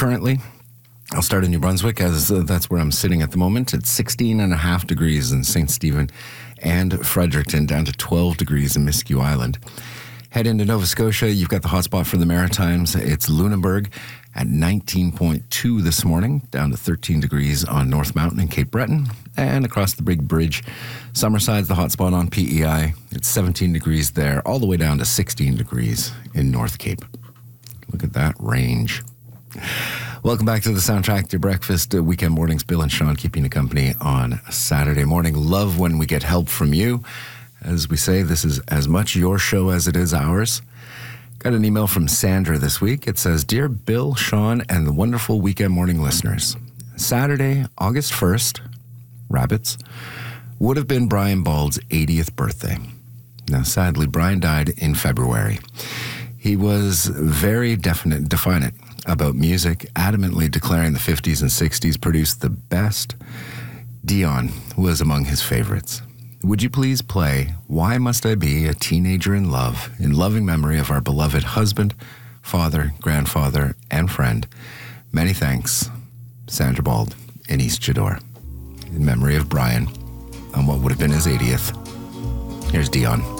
currently. I'll start in New Brunswick, as that's where I'm sitting at the moment. It's 16 and a half degrees in St. Stephen and Fredericton, down to 12 degrees in Miscue Island. Head into Nova Scotia. You've got the hotspot for the Maritimes. It's Lunenburg at 19.2 this morning, down to 13 degrees on North Mountain and Cape Breton. And across the Big Bridge, Summerside's the hotspot on PEI. It's 17 degrees there, all the way down to 16 degrees in North Cape. Look at that range. Welcome back to the Soundtrack to Your Breakfast. Weekend mornings, Bill and Sean keeping you company on Saturday morning. Love when we get help from you. As we say, this is as much your show as it is ours. Got an email from Sandra this week. It says, Dear Bill, Sean, and the wonderful weekend morning listeners, Saturday, August 1st, rabbits, would have been Brian Bald's 80th birthday. Now, sadly, Brian died in February. He was very definite about music, adamantly declaring the 50s and 60s produced the best. Dion was among his favorites. Would you please play Why Must I Be a Teenager in Love, in loving memory of our beloved husband, father, grandfather, and friend. Many thanks, Sandra Bald in East Chador. In memory of Brian on what would have been his 80th. Here's Dion.